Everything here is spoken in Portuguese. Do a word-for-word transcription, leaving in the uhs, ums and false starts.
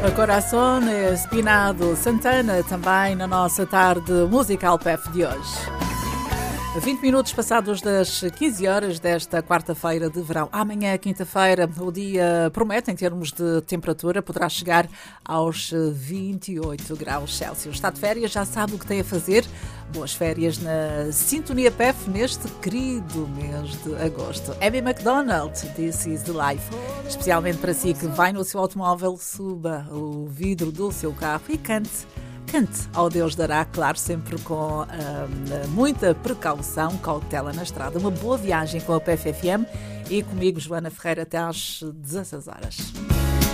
Coração Espinado, Santana, também na nossa tarde musical P F de hoje. vinte minutos passados das quinze horas desta quarta-feira de verão. Amanhã, quinta-feira, o dia promete, em termos de temperatura, poderá chegar aos vinte e oito graus Celsius. Está de férias, já sabe o que tem a fazer. Boas férias na Sintonia P F neste querido mês de agosto. Abby McDonald, This is the Life. Especialmente para si que vai no seu automóvel, suba o vidro do seu carro e cante. Cante ao Deus dará, claro, sempre com hum, muita precaução, cautela na estrada. Uma boa viagem com a P F F M e comigo, Joana Ferreira, até às dezasseis horas.